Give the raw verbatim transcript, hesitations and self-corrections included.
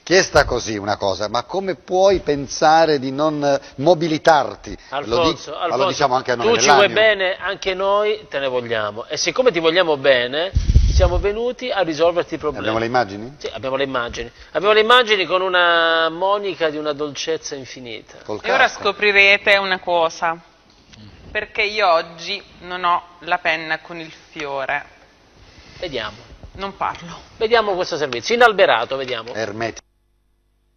chiesta così una cosa, ma come puoi pensare di non mobilitarti? Alfonso, lo, dico, Alfonso, ma lo diciamo anche a nome tu ci vuoi dell'Agno. bene, anche noi te ne vogliamo. E siccome ti vogliamo bene, siamo venuti a risolverti i problemi. Abbiamo le immagini? Sì, abbiamo le immagini. Abbiamo le immagini con una Monica di una dolcezza infinita. Col E ora casco. scoprirete una cosa, perché io oggi non ho la penna con il fiore. Vediamo. Non parlo. Vediamo questo servizio. Inalberato, vediamo. Ermetico.